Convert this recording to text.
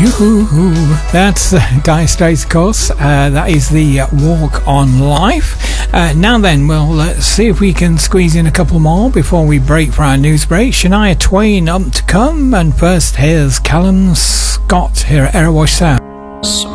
Yoo-hoo-hoo. That's Dire Straits, of course. That is the Walk on Life. Now then, well, let's see if we can squeeze in a couple more before we break for our news break. Shania Twain up to come, and first here's Callum Scott here at Erewash Sound.